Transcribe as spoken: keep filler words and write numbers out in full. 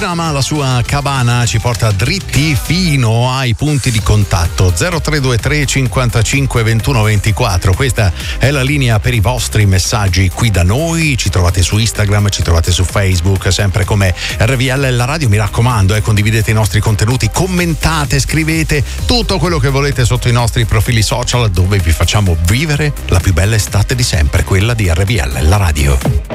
dirama la sua cabana ci porta dritti fino ai punti di contatto. Zero tre due tre cinquantacinque ventuno ventiquattro, questa è la linea per i vostri messaggi qui da noi. Ci trovate su Instagram, ci trovate su Facebook, sempre come R V L la radio. Mi raccomando, eh, condividete i nostri contenuti, commentate, scrivete tutto quello che volete sotto i nostri profili social, dove vi facciamo vivere la più bella estate di sempre, quella di R V L la radio.